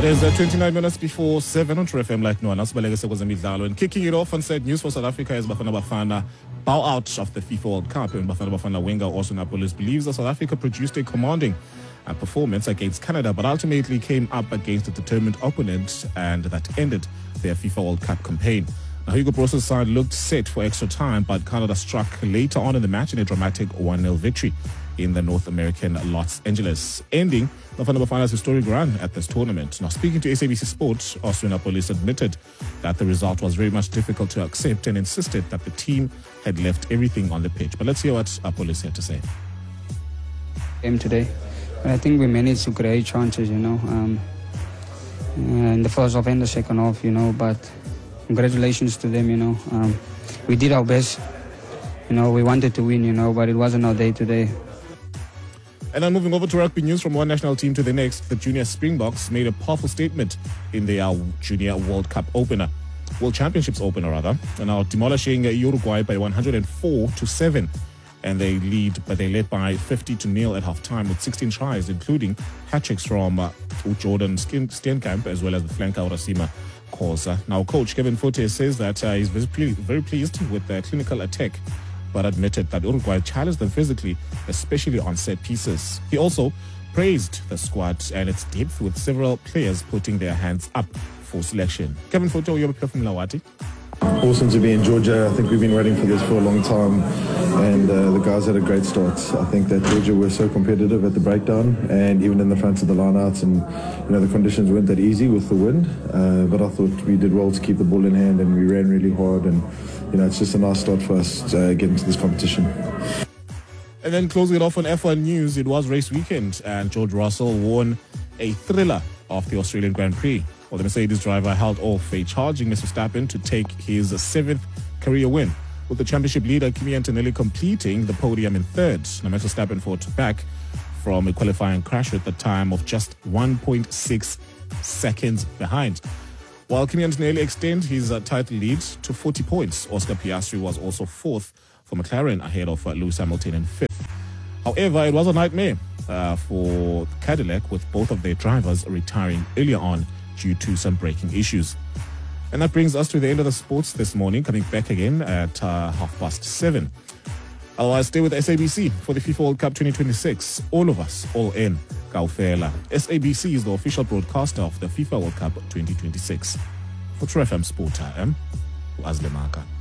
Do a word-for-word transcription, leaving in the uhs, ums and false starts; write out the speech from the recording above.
It is uh, twenty-nine minutes before seven on True F M like no one else. And kicking it off on said news for South Africa is Bafana Bafana bow out of the FIFA World Cup. And Bafana Bafana winger Austin Napolis believes that South Africa produced a commanding uh, performance against Canada, but ultimately came up against a determined opponent, and that ended their FIFA World Cup campaign. Now, Hugo Broos's side looked set for extra time, but Canada struck later on in the match in a dramatic one nil victory in the North American Los Angeles, ending Bafana Bafana's historic run at this tournament. Now, speaking to S A B C Sport, Austin Napolis admitted that the result was very much difficult to accept and insisted that the team had left everything on the pitch. But let's hear what Napolis had to say. Game today, I think we managed to create chances, you know, um, in the first half and the second half, you know, but congratulations to them, you know. Um, we did our best, you know, we wanted to win, you know, but it wasn't our day today. And then moving over to rugby news from one national team to the next, the Junior Springboks made a powerful statement in their Junior World Cup opener, World Championships opener rather, and now demolishing Uruguay by one hundred four to seven. And they lead, but they led by fifty to nil at halftime with sixteen tries, including hat-tricks from uh, Jordan Steenkamp as well as the flanker Rasima Khoza. Now, coach Kevin Forte says that uh, he's very, very pleased with their clinical attack, but admitted that Uruguay challenged them physically, especially on set pieces. He also praised the squad and its depth, with several players putting their hands up for selection. Kevin Forte, you're from Lawati. Awesome to be in Georgia. I think we've been waiting for this for a long time, and uh, the guys had a great start. I think that Georgia were so competitive at the breakdown and even in the front of the lineouts, and you know the conditions weren't that easy with the wind, uh, but I thought we did well to keep the ball in hand, and we ran really hard, and you know it's just a nice start for us uh, getting to this competition. And then closing it off on F one news, it was race weekend, and George Russell won a thriller of the Australian Grand Prix. Well, the Mercedes driver held off a charging Mister Verstappen to take his seventh career win, with the championship leader Kimi Antonelli completing the podium in third. Now, Mister Verstappen fought back from a qualifying crash at the time of just one point six seconds behind. While Kimi Antonelli extended his uh, title lead to forty points, Oscar Piastri was also fourth for McLaren ahead of uh, Lewis Hamilton in fifth. However, it was a nightmare uh, for Cadillac, with both of their drivers retiring earlier on due to some braking issues. And that brings us to the end of the sports this morning, coming back again at uh, half past seven. Otherwise, stay with S A B C for the FIFA World Cup twenty twenty-six. All of us, all in, Kaufela. S A B C is the official broadcaster of the FIFA World Cup twenty twenty-six. For True F M Sport, I am Azlemaka.